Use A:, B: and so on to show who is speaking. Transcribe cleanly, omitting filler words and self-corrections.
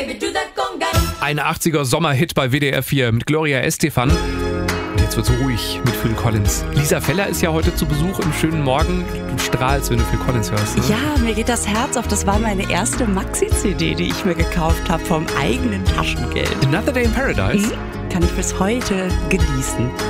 A: Ein 80er Sommerhit bei WDR 4 mit Gloria Estefan. Und jetzt wird's ruhig mit Phil Collins. Lisa Feller ist ja heute zu Besuch im schönen Morgen. Du strahlst, wenn du Phil Collins hörst. Ne?
B: Ja, mir geht das Herz auf. Das war meine erste Maxi-CD, die ich mir gekauft habe vom eigenen Taschengeld.
A: Another Day in Paradise?
B: Kann ich bis heute genießen.